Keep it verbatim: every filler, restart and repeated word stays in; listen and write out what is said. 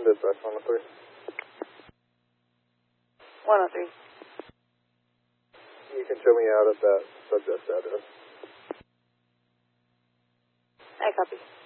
dispatch one oh three. one oh three. You can show me out at that subject address. I copy.